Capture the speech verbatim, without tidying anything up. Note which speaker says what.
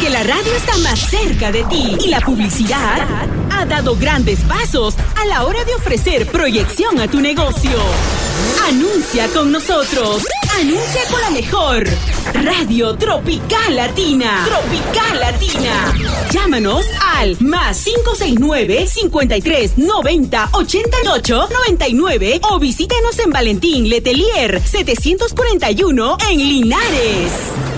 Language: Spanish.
Speaker 1: Porque la radio está más cerca de ti y la publicidad ha dado grandes pasos a la hora de ofrecer proyección a tu negocio. Anuncia con nosotros. Anuncia con la mejor Radio Tropical Latina. Tropical Latina. Llámanos al más cinco seis nueve, cincuenta y tres, noventa, ochenta y ocho, noventa y nueve o visítenos en Valentín Letelier setecientos cuarenta y uno en Linares.